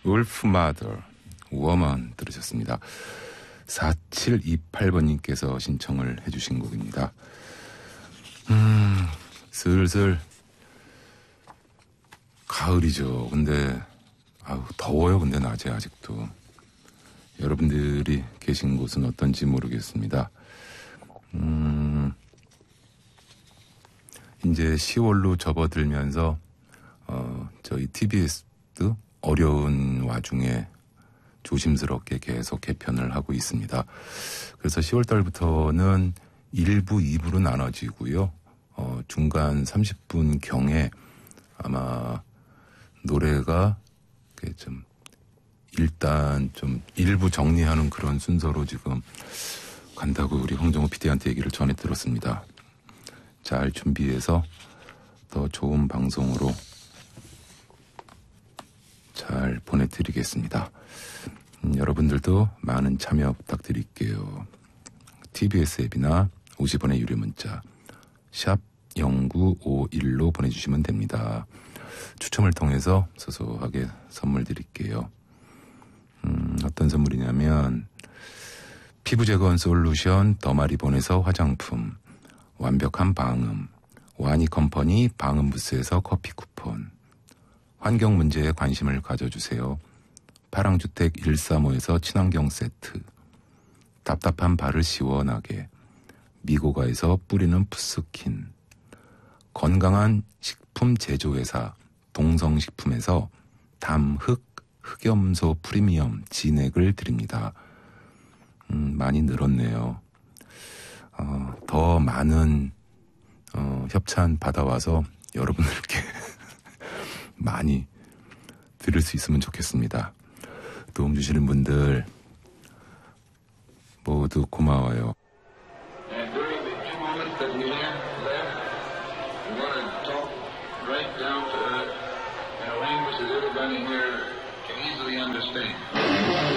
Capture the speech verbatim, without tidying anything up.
울프마더 워먼 들으셨습니다. 사칠이팔 번님께서 신청을 해주신 곡입니다. 음, 슬슬 가을이죠. 근데 아우 더워요. 근데 낮에 아직도. 여러분들이 계신 곳은 어떤지 모르겠습니다. 음, 이제 시월로 접어들면서 어, 저희 티비에스도 어려운 와중에 조심스럽게 계속 개편을 하고 있습니다. 그래서 시월 달부터는 일 부, 이 부로 나눠지고요. 어, 중간 삼십 분 경에 아마 노래가 좀 일단 좀 일부 정리하는 그런 순서로 지금 간다고 우리 홍정호 피디한테 얘기를 전해 들었습니다. 잘 준비해서 더 좋은 방송으로 잘 보내드리겠습니다. 음, 여러분들도 많은 참여 부탁드릴게요. 티비에스 앱이나 오십 원의 유료 문자 샵 공구오일로 보내주시면 됩니다. 추첨을 통해서 소소하게 선물 드릴게요. 음, 어떤 선물이냐면 피부 제거원 솔루션 더마리본에서 화장품, 완벽한 방음, 와니 컴퍼니 방음 부스에서 커피 쿠폰, 환경 문제에 관심을 가져주세요. 파랑주택 일삼오에서 친환경 세트, 답답한 발을 시원하게 미고가에서 뿌리는 푸스킨, 건강한 식품 제조회사 동성식품에서 담흑 흑염소 프리미엄 진액을 드립니다. 음, 많이 늘었네요. 어, 더 많은 어, 협찬 받아와서 여러분들께 많이 들을 수 있으면 좋겠습니다. 도움 주시는 분들 모두 고마워요. And during the few moments that we have left, we want to talk right down to earth in a language that everybody here can easily understand.